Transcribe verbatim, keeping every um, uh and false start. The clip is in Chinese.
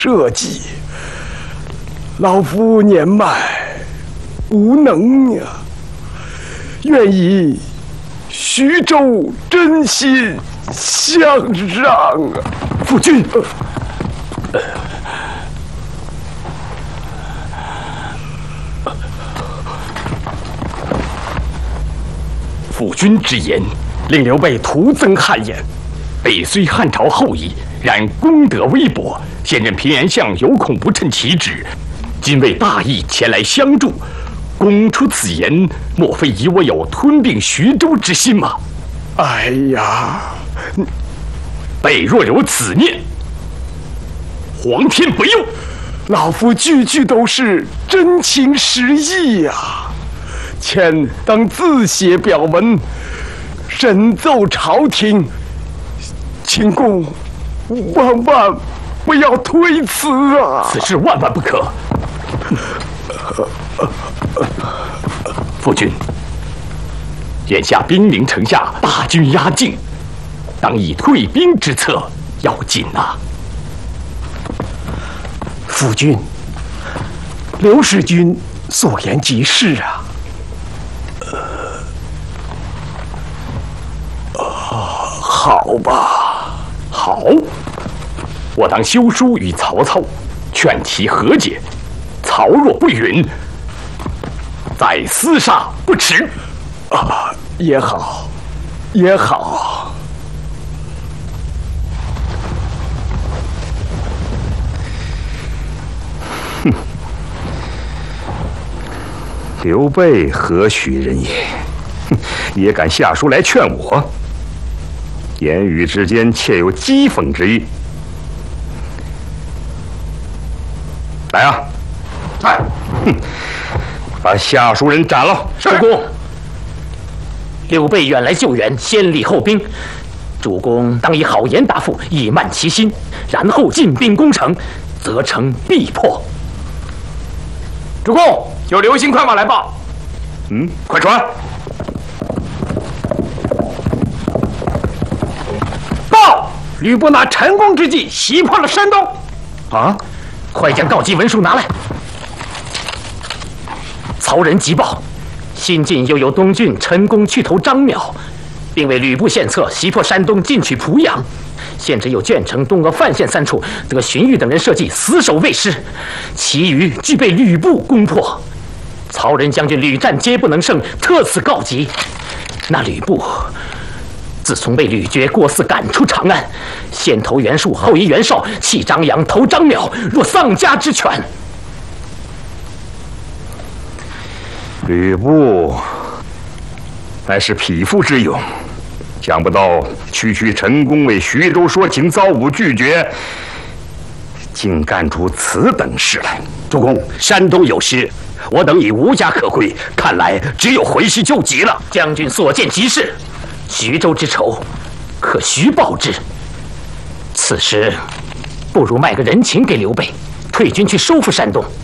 社稷，老夫年迈无能呀，愿以徐州真心相让啊！ 夫君，呃夫君之言，令刘备徒增汗颜。备虽汉朝后裔，然功德微薄，现任平原相有恐不趁其职。今为大义前来相助，公出此言，莫非以我有吞并徐州之心吗？ 哎呀， 备若有此念，皇天不佑。 老夫句句都是真情实意呀、啊。妾当自写表文，申奏朝廷，请公万万不要推辞啊！ 此事万万不可。夫君，眼下兵临城下，大军压境，当以退兵之策要紧啊！ 夫君，刘使君所言极是啊。好吧， 好，我当修书与曹操，劝其和解。曹若不允，再厮杀不迟。 啊，也好，也好。 哼，刘备何许人也？哼，也敢下书来劝我？言语之间切有讥讽之意。来啊！ 来！ 哼，把下书人斩了。 主公，刘备远来救援，先礼后兵，主公当以好言答复，以慢其心，然后进兵攻城，则城必破。 主公，有流星快马来报。 嗯，快传。 报！吕布拿陈宫之计袭破了山东。 啊！ 快将告急文书拿来。曹仁急报，新晋又有东郡陈宫去投张邈，并为吕布献策，袭破山东，进取濮阳。现只有鄄城、东阿、范县三处得荀彧等人设计，死守未失，其余俱被吕布攻破。曹仁将军屡战皆不能胜，特此告急。那吕布自从被吕傕、郭汜赶出长安，先投袁术，后依袁绍，弃张扬，投张邈，若丧家之犬。 吕布乃是匹夫之勇，想不到区区陈宫为徐州说情，遭吾拒绝，竟干出此等事来。 主公，山东有失，我等已无家可归，看来只有回师救急了。 将军所见极是，徐州之仇，可徐报之。此时，不如卖个人情给刘备，退军去收复山东。